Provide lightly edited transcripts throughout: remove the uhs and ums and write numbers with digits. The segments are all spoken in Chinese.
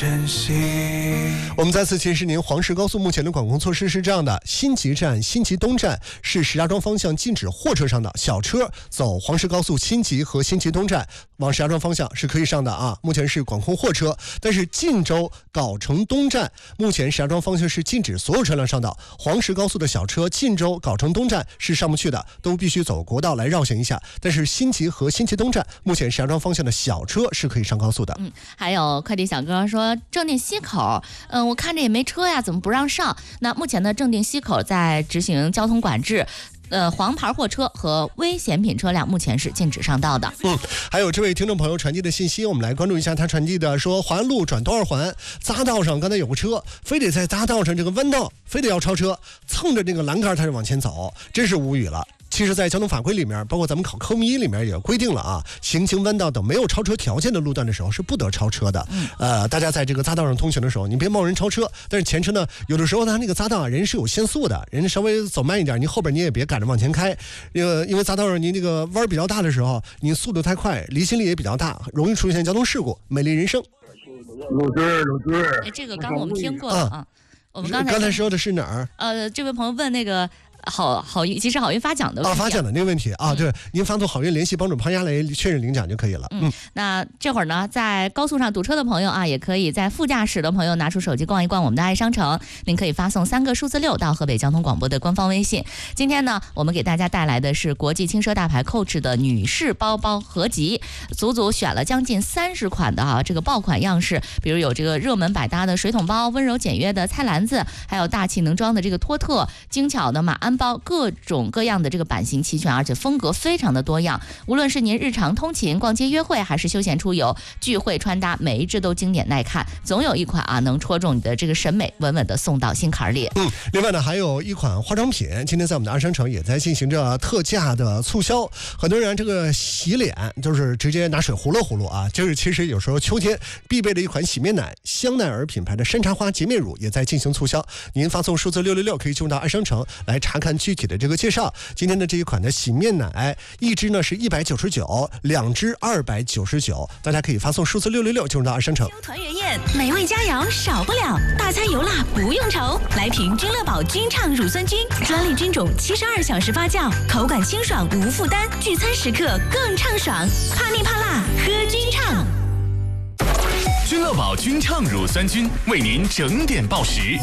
珍惜。 我们再次提示您，黄石高速目前的管控措施是这样的：新集站、新集东站是石家庄方向禁止货车上的，小车走黄石高速新集和新集东站往石家庄方向是可以上的啊。目前是管控货车，但是晋州藁城东站目前石家庄方向是禁止所有车辆上的，黄石高速的小车晋州藁城东站是上不去的，都必须走国道来绕行一下。但是新集和新集东站目前石家庄方向的小车是可以上高速的。 还有快递小哥说正定西口，我看着也没车呀，怎么不让上？那目前呢，正定西口在执行交通管制。黄牌货车和危险品车辆目前是禁止上道的。 还有这位听众朋友传递的信息，我们来关注一下他传递的，说华安路转东二环匝道上，刚才有个车非得在匝道上这个弯道非得要超车，蹭着这个栏杆他就往前走，真是无语了。其实在交通法规里面，包括咱们考科目1里面也规定了啊，行经弯道等没有超车条件的路段的时候是不得超车的。大家在这个匝道上通行的时候，你别贸然超车，但是前车呢，有的时候呢那个匝道啊人是有限速的，人稍微走慢一点，你后边你也别赶着往前开，因为匝道上你那个弯比较大的时候，你速度太快，离心力也比较大，容易出现交通事故。美丽人生， 鲁队， 这个刚我们听过了啊。我们刚才说的是哪儿？ 这位朋友问那个。好运，及时好运发奖的问题发奖的那个问题啊，对，您发送好运联系帮主潘家来确认领奖就可以了。 那这会儿呢，在高速上堵车的朋友啊，也可以在副驾驶的朋友拿出手机逛一逛我们的爱商城，您可以发送3个数字6到河北交通广播的官方微信。今天呢，我们给大家带来的是国际轻奢大牌 Coach 的女士包包合集，足足选了将近30款的这个爆款样式，比如有这个热门百搭的水桶包、温柔简约的菜篮子，还有大气能装的这个托特，精巧的马鞍包，各种各样的这个版型齐全，而且风格非常的多样。无论是您日常通勤、逛街约会，还是休闲出游、聚会穿搭，每一只都经典耐看，总有一款能戳中你的这个审美，稳稳的送到心坎里。 另外呢，还有一款化妆品，今天在我们的二商城也在进行着特价的促销。很多人这个洗脸就是直接拿水糊了啊，就是其实有时候秋天必备的一款洗面奶，香奈儿品牌的山茶花洁面乳也在进行促销。您发送数字666可以进入到二商城来查看具体的这个介绍。今天的这一款的洗面奶，一支呢是199，两支299，大家可以发送数字666进入到二商城。 团圆宴，美味佳肴少不了，大餐油辣不用愁，来瓶君乐宝君畅乳酸菌，专利菌种72小时发酵，口感清爽无负担，聚餐时刻更畅爽，怕腻怕辣喝君畅。 君乐宝君畅乳酸菌为您整点报时。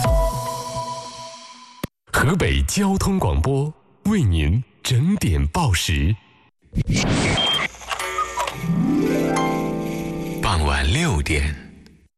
河北交通广播为您整点报时。 傍晚6点。